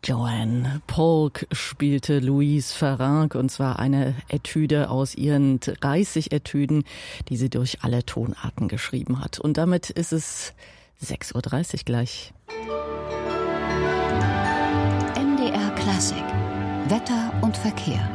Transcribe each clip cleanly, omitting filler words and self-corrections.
Joanne Polk spielte Louise Farrenc, und zwar eine Etüde aus ihren 30 Etüden, die sie durch alle Tonarten geschrieben hat. Und damit ist es 6:30 Uhr gleich. MDR Klassik. Wetter und Verkehr.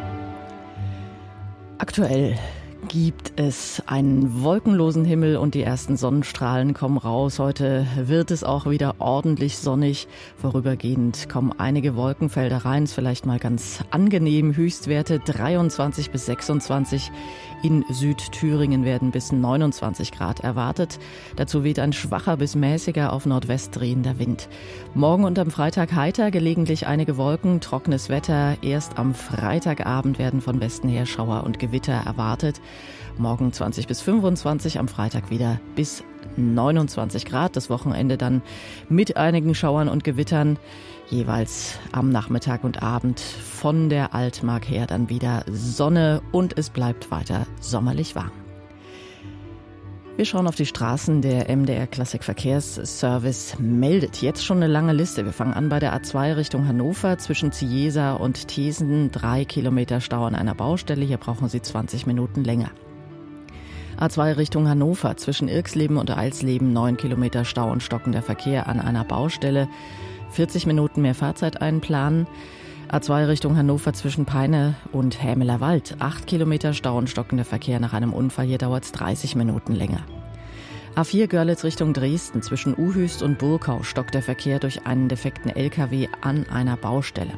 Aktuell gibt es einen wolkenlosen Himmel und die ersten Sonnenstrahlen kommen raus. Heute wird es auch wieder ordentlich sonnig. Vorübergehend kommen einige Wolkenfelder rein. Ist vielleicht mal ganz angenehm. Höchstwerte 23 bis 26. In Südthüringen werden bis 29 Grad erwartet. Dazu weht ein schwacher bis mäßiger auf Nordwest drehender Wind. Morgen und am Freitag heiter, gelegentlich einige Wolken, trockenes Wetter. Erst am Freitagabend werden von Westen her Schauer und Gewitter erwartet. Morgen 20 bis 25, am Freitag wieder bis 29 Grad. Das Wochenende dann mit einigen Schauern und Gewittern. Jeweils am Nachmittag und Abend von der Altmark her dann wieder Sonne und es bleibt weiter sommerlich warm. Wir schauen auf die Straßen. Der MDR Klassik Verkehrsservice meldet jetzt schon eine lange Liste. Wir fangen an bei der A2 Richtung Hannover zwischen Ziesa und Thesen. 3 Kilometer Stau an einer Baustelle. Hier brauchen Sie 20 Minuten länger. A2 Richtung Hannover zwischen Irxleben und Eilsleben. 9 Kilometer Stau und stockender Verkehr an einer Baustelle. 40 Minuten mehr Fahrzeit einplanen. A2 Richtung Hannover zwischen Peine und Hämeler Wald. 8 Kilometer Stau und stockender Verkehr nach einem Unfall. Hier dauert es 30 Minuten länger. A4 Görlitz Richtung Dresden zwischen Uhüst und Burkau stockt der Verkehr durch einen defekten LKW an einer Baustelle.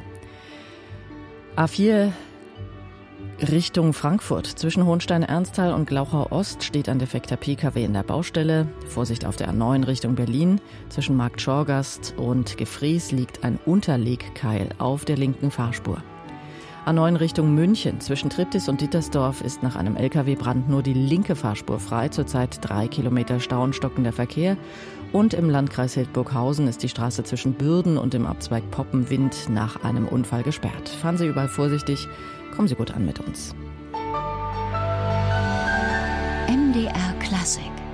A4 Richtung Frankfurt zwischen Hohenstein-Ernsthal und Glauchau Ost steht ein defekter Pkw in der Baustelle. Vorsicht auf der A9 Richtung Berlin. Zwischen Markt Schorgast und Gefries liegt ein Unterlegkeil auf der linken Fahrspur. A9 Richtung München zwischen Triptis und Dittersdorf ist nach einem LKW-Brand nur die linke Fahrspur frei. Zurzeit 3 Kilometer Stau und stockender Verkehr. Und im Landkreis Hildburghausen ist die Straße zwischen Bürden und dem Abzweig Poppenwind nach einem Unfall gesperrt. Fahren Sie überall vorsichtig. Kommen Sie gut an mit uns. MDR Klassik.